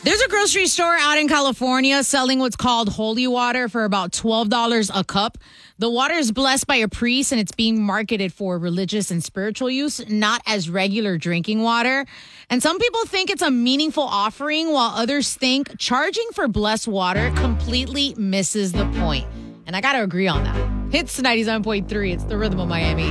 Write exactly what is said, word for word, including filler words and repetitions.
There's a grocery store out in California selling what's called holy water for about twelve dollars a cup. The water is blessed by a priest and it's being marketed for religious and spiritual use, not as regular drinking water. And some people think it's a meaningful offering, while others think charging for blessed water completely misses the point. And I got to agree on that. Hits ninety-seven point three. It's the Rhythm of Miami.